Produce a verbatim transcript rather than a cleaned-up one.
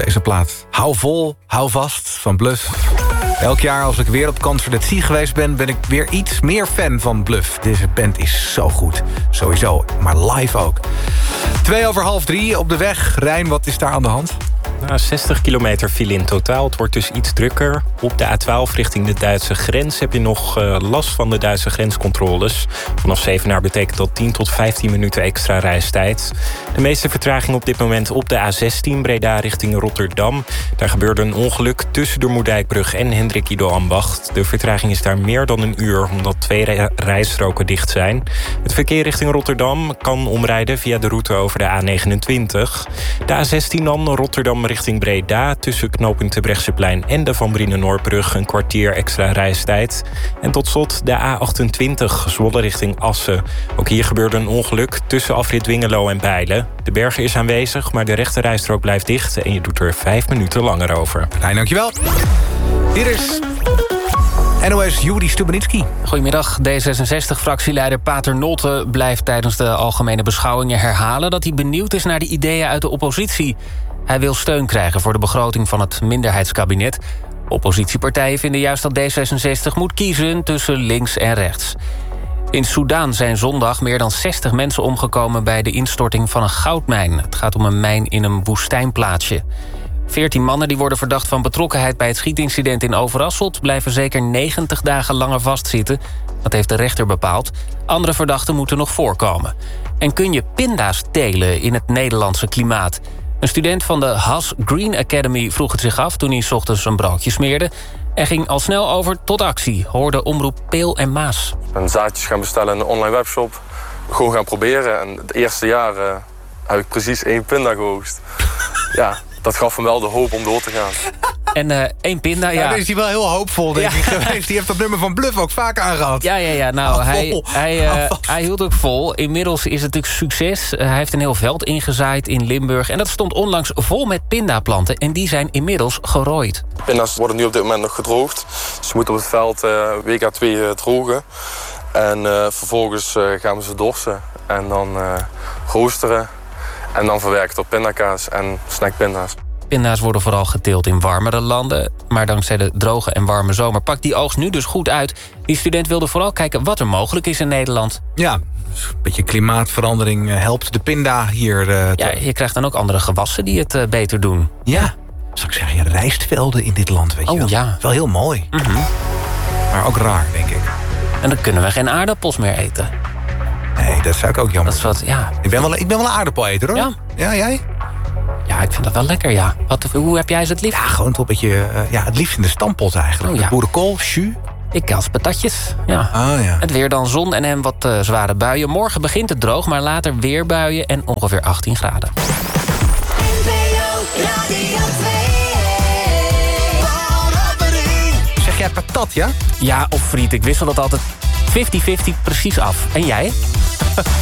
Deze plaat. Hou vol, hou vast van Bluff. Elk jaar als ik weer op Concert at Sea geweest ben... ben ik weer iets meer fan van Bluff. Deze band is zo goed. Sowieso, maar live ook. Twee over half drie op de weg. Rijn, wat is daar aan de hand? Nou, zestig kilometer file in totaal. Het wordt dus iets drukker. Op de A twaalf richting de Duitse grens heb je nog uh, last van de Duitse grenscontroles. Vanaf Zevenaar betekent dat tien tot vijftien minuten extra reistijd. De meeste vertraging op dit moment op de A zestien Breda richting Rotterdam. Daar gebeurde een ongeluk tussen de Moerdijkbrug en Hendrik Ido Ambacht. De vertraging is daar meer dan een uur omdat twee re- rijstroken dicht zijn. Het verkeer richting Rotterdam kan omrijden via de route over de A negenentwintig. De A zestien dan Rotterdam richting Breda... tussen knooppunt Terbrechtseplein en de Van Brienenoordbrug... een kwartier extra reistijd. En tot slot de A achtentwintig, Zwolle richting Assen. Ook hier gebeurde een ongeluk tussen afrit Dwingelo en Bijlen. De berger is aanwezig, maar de rechte rijstrook blijft dicht... en je doet er vijf minuten langer over. Rijn, dankjewel. Hier is N O S Juri Stubenitski. Goedemiddag. D zesenzestig-fractieleider Pater Nolte blijft tijdens de algemene beschouwingen herhalen... dat hij benieuwd is naar de ideeën uit de oppositie. Hij wil steun krijgen voor de begroting van het minderheidskabinet. Oppositiepartijen vinden juist dat D zesenzestig moet kiezen tussen links en rechts. In Soedan zijn zondag meer dan zestig mensen omgekomen... bij de instorting van een goudmijn. Het gaat om een mijn in een woestijnplaatsje. Veertien mannen die worden verdacht van betrokkenheid... bij het schietincident in Overasselt... blijven zeker negentig dagen langer vastzitten. Dat heeft de rechter bepaald. Andere verdachten moeten nog voorkomen. En kun je pinda's telen in het Nederlandse klimaat? Een student van de Haas Green Academy vroeg het zich af... toen hij 's ochtends een broodje smeerde... en ging al snel over tot actie, hoorde omroep Peel en Maas. Een zaadjes gaan bestellen in een online webshop. Gewoon gaan proberen. En het eerste jaar uh, heb ik precies één pinda geoogst. Ja, dat gaf hem wel de hoop om door te gaan. En uh, één pinda, ja. Ja, dan is hij wel heel hoopvol, denk Ja. ik, geweest. Die heeft dat nummer van Bluff ook vaak aangehad. Ja, ja, ja. Nou, Hou hij, vol. hij, uh, Hou vast. hij hield ook vol. Inmiddels is het natuurlijk succes. Uh, hij heeft een heel veld ingezaaid in Limburg. En dat stond onlangs vol met pindaplanten. En die zijn inmiddels gerooid. Pinda's worden nu op dit moment nog gedroogd. Dus je moet op het veld uh, week à twee uh, drogen. En uh, vervolgens uh, gaan we ze dorsen. En dan uh, roosteren. En dan verwerken tot pindakaas en snackpinda's. Pinda's worden vooral geteeld in warmere landen. Maar dankzij de droge en warme zomer pakt die oogst nu dus goed uit. Die student wilde vooral kijken wat er mogelijk is in Nederland. Ja, dus een beetje klimaatverandering uh, helpt de pinda hier. Uh, Ja, je krijgt dan ook andere gewassen die het uh, beter doen. ja, zou ik zeggen, ja, rijstvelden in dit land, weet je Oh, wel. ja. Wel heel mooi. Mm-hmm. Maar ook raar, denk ik. En dan kunnen we geen aardappels meer eten. Nee, dat zou ik ook jammer Dat is wat, ja. Ik ben wel, ik ben wel een aardappeler, hoor. Ja. Ja, jij? Ja, ik vind dat wel lekker, ja. Wat, hoe heb jij ze het liefst? Ja, gewoon toch een beetje, uh, ja, het liefst in de stampot eigenlijk. Oh, ja. Boerenkool, jus. Ik als patatjes, ja. Ah, ja. Het weer dan zon en en wat uh, zware buien. Morgen begint het droog, maar later weer buien en ongeveer achttien graden. Zeg jij patat, ja? Ja, of friet. Ik wissel dat altijd vijftig vijftig precies af. En jij?